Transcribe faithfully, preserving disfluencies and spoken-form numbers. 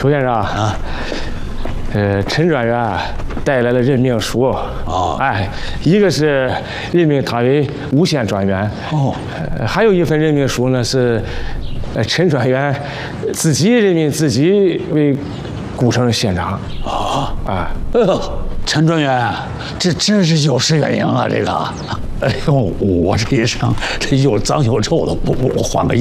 朱先生啊，呃，陈专员带来了任命书哦， 哎，一个是任命他为无线专员哦， 呃，还有一份任命书呢是，呃，陈专员自己任命自己为古城县长啊啊， 呃，陈专员，这真是有失远迎啊！这个，哎呦，我这一生这又脏又臭的，我我我换个。